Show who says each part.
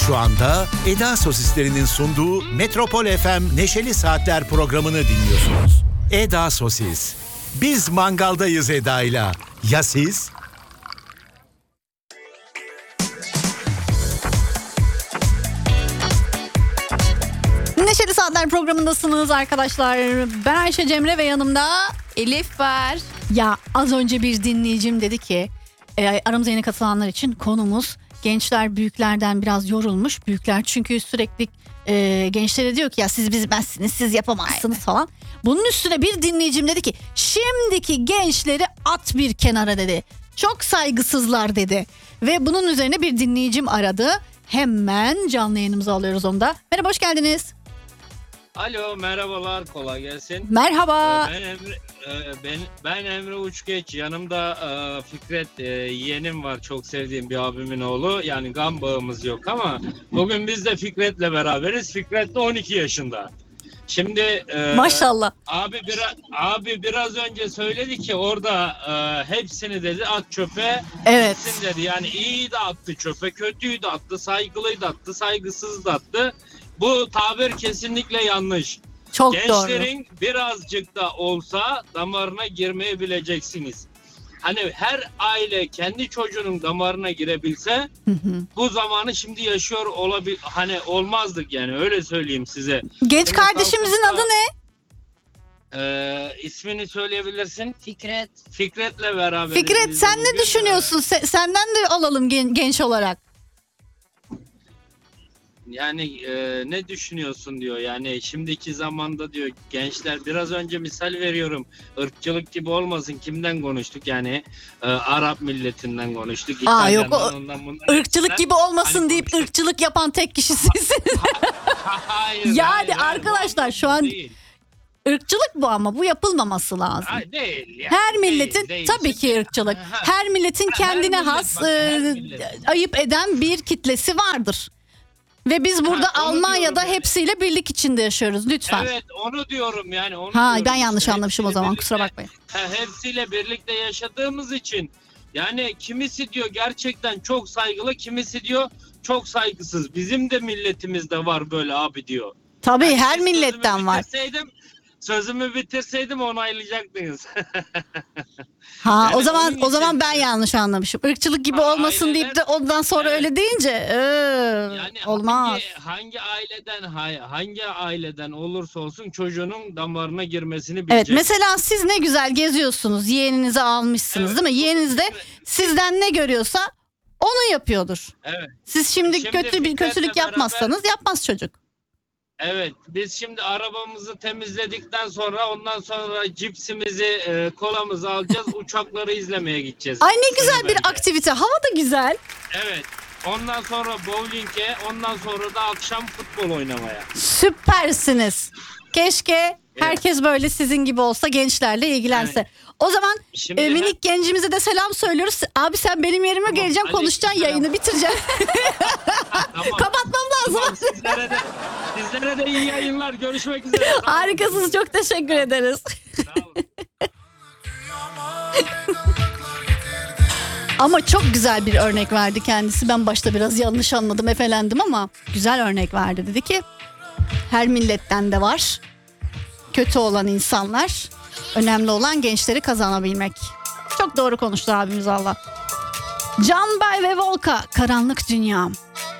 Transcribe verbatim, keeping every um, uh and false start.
Speaker 1: Şu anda Eda Sosislerinin sunduğu Metropol F M Neşeli Saatler programını dinliyorsunuz. Eda Sosis. Biz mangaldayız Eda'yla. Ya siz?
Speaker 2: Neşeli Saatler programındasınız arkadaşlar. Ben Ayşe Cemre ve yanımda
Speaker 3: Elif var.
Speaker 2: Ya az önce bir dinleyicim dedi ki e, aramıza yeni katılanlar için konumuz gençler büyüklerden biraz yorulmuş. Büyükler çünkü sürekli e, gençlere diyor ki ya siz bizmezsiniz, siz yapamazsınız falan. Bunun üstüne bir dinleyicim dedi ki şimdiki gençleri at bir kenara dedi. Çok saygısızlar dedi. Ve bunun üzerine bir dinleyicim aradı. Hemen canlı yayınımıza alıyoruz onu da. Merhaba, hoş geldiniz.
Speaker 4: Alo, merhabalar, kolay gelsin.
Speaker 2: Merhaba.
Speaker 4: Ee, ben Emre, e, ben, ben Emre Uçgeç. Yanımda e, Fikret e, yeğenim var, çok sevdiğim bir abimin oğlu. Yani kan bağımız yok ama bugün biz de Fikret'le beraberiz. Fikret de on iki yaşında. Şimdi e,
Speaker 2: Maşallah.
Speaker 4: Abi biraz abi biraz önce söyledi ki orada e, hepsini dedi at çöpe.
Speaker 2: Evet.
Speaker 4: Hepsini dedi. Yani iyi de attı çöpe, kötüyü de attı, saygılıyı da attı, saygısız da attı. Bu tabir kesinlikle yanlış.
Speaker 2: Çok
Speaker 4: Gençlerin
Speaker 2: doğru.
Speaker 4: birazcık da olsa damarına girmeyi bileceksiniz. Hani her aile kendi çocuğunun damarına girebilse
Speaker 2: Hı hı.
Speaker 4: bu zamanı şimdi yaşıyor olabil hani olmazdık yani, öyle söyleyeyim size.
Speaker 2: Genç
Speaker 4: Şimdi
Speaker 2: kardeşimizin
Speaker 4: kalkıp da,
Speaker 2: adı ne?
Speaker 4: E, ismini söyleyebilirsin.
Speaker 3: Fikret.
Speaker 4: Fikret'le beraber.
Speaker 2: Fikret, sen ne düşünüyorsun? Se- senden de alalım gen- genç olarak.
Speaker 4: Yani e, ne düşünüyorsun diyor. Yani şimdiki zamanda diyor gençler, biraz önce misal veriyorum. Irkçılık gibi olmasın, kimden konuştuk? Yani e, Arap milletinden konuştuk.
Speaker 2: Aa, yok,
Speaker 4: İtalyandan,
Speaker 2: o
Speaker 4: ondan, bundan,
Speaker 2: ırkçılık
Speaker 4: hepsinden.
Speaker 2: gibi olmasın
Speaker 4: Hani
Speaker 2: deyip
Speaker 4: konuştuk.
Speaker 2: ırkçılık yapan tek kişi sizsiniz.
Speaker 4: Hayır,
Speaker 2: Yani
Speaker 4: hayır, hayır,
Speaker 2: arkadaşlar,
Speaker 4: bu
Speaker 2: şu an
Speaker 4: değil.
Speaker 2: ırkçılık bu, ama bu yapılmaması lazım.
Speaker 4: Hayır, değil yani.
Speaker 2: Her milletin
Speaker 4: Değil, değil.
Speaker 2: tabii ki ırkçılık. Her milletin
Speaker 4: Ha, her
Speaker 2: kendine
Speaker 4: millet,
Speaker 2: has
Speaker 4: bak, her
Speaker 2: e,
Speaker 4: millet.
Speaker 2: ayıp eden bir kitlesi vardır. Ve biz burada
Speaker 4: Ha, onu
Speaker 2: Almanya'da
Speaker 4: diyorum yani.
Speaker 2: hepsiyle birlik içinde yaşıyoruz lütfen.
Speaker 4: Evet, onu diyorum yani. Onu
Speaker 2: Ha,
Speaker 4: diyorum
Speaker 2: ben yanlış
Speaker 4: işte.
Speaker 2: anlamışım o
Speaker 4: Hepsiyle
Speaker 2: zaman,
Speaker 4: birlikte-
Speaker 2: kusura bakmayın.
Speaker 4: Ha, hepsiyle birlikte yaşadığımız için yani kimisi diyor gerçekten çok saygılı, kimisi diyor çok saygısız. Bizim de milletimizde var böyle abi diyor.
Speaker 2: Tabii
Speaker 4: Yani
Speaker 2: her
Speaker 4: siz
Speaker 2: milletten
Speaker 4: sözümü
Speaker 2: var.
Speaker 4: bitirseydim, sözümü bitirseydim onaylayacaktınız.
Speaker 2: Ha,
Speaker 4: Yani
Speaker 2: o zaman
Speaker 4: onun
Speaker 2: o zaman
Speaker 4: için-
Speaker 2: ben yanlış anlamışım. Irkçılık gibi
Speaker 4: Ha,
Speaker 2: olmasın
Speaker 4: aileler-
Speaker 2: deyip de ondan sonra
Speaker 4: Evet.
Speaker 2: öyle deyince ee,
Speaker 4: Yani
Speaker 2: olmaz.
Speaker 4: hangi, hangi aileden hangi aileden olursa olsun çocuğunun damarına girmesini bilecek.
Speaker 2: Evet, mesela siz ne güzel geziyorsunuz. Yeğeninizi almışsınız,
Speaker 4: Evet.
Speaker 2: değil mi? Yeğeniniz de sizden ne görüyorsa onu yapıyordur.
Speaker 4: Evet.
Speaker 2: Siz şimdi,
Speaker 4: Şimdi
Speaker 2: kötü bir
Speaker 4: Fikret'le
Speaker 2: kötülük yapmazsanız yapmaz çocuk.
Speaker 4: Evet, biz şimdi arabamızı temizledikten sonra ondan sonra cipsimizi, e, kolamızı alacağız, uçakları izlemeye gideceğiz.
Speaker 2: Ay ne güzel bir
Speaker 4: Bence.
Speaker 2: aktivite. Hava da güzel.
Speaker 4: Evet. Ondan sonra bowling'e, ondan sonra da akşam futbol oynamaya.
Speaker 2: Süpersiniz. Keşke herkes böyle sizin gibi olsa, gençlerle ilgilense.
Speaker 4: Evet.
Speaker 2: O zaman
Speaker 4: Şimdi
Speaker 2: e,
Speaker 4: her-
Speaker 2: minik gencimize de selam söylüyoruz. Abi sen benim yerime
Speaker 4: Tamam,
Speaker 2: geleceksin,
Speaker 4: aleyküm
Speaker 2: konuşacaksın,
Speaker 4: selam.
Speaker 2: yayını bitireceksin.
Speaker 4: Tamam.
Speaker 2: Kapatmam lazım.
Speaker 4: Tamam, sizlere de sizlere de iyi yayınlar. Görüşmek üzere. Sağ olun.
Speaker 2: Harikasınız, çok teşekkür ederiz.
Speaker 4: Sağ olun.
Speaker 2: Ama çok güzel bir örnek verdi kendisi. Ben başta biraz yanlış anladım, efelendim ama güzel örnek verdi. Dedi ki her milletten de var kötü olan insanlar. Önemli olan gençleri kazanabilmek. Çok doğru konuştu abimiz Allah. Can Bay ve Volka, Karanlık Dünya.